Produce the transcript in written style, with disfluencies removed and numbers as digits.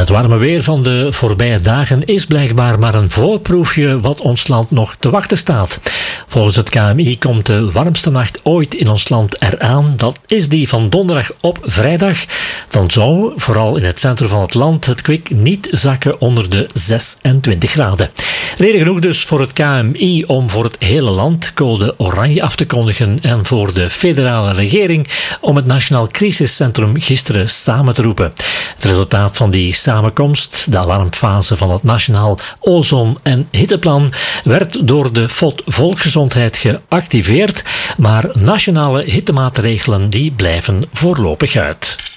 Het warme weer van de voorbije dagen is blijkbaar maar een voorproefje wat ons land nog te wachten staat. Volgens het KMI komt de warmste nacht ooit in ons land eraan. Dat is die van donderdag op vrijdag. Dan zou, vooral in het centrum van het land, het kwik niet zakken onder de 26 graden. Reden genoeg dus voor het KMI om voor het hele land code oranje af te kondigen en voor de federale regering om het Nationaal Crisiscentrum gisteren samen te roepen. Het resultaat van die samenkomst, de alarmfase van het Nationaal Ozon- en Hitteplan, werd door de FOD Volksgezondheid geactiveerd, maar nationale hittemaatregelen die blijven voorlopig uit.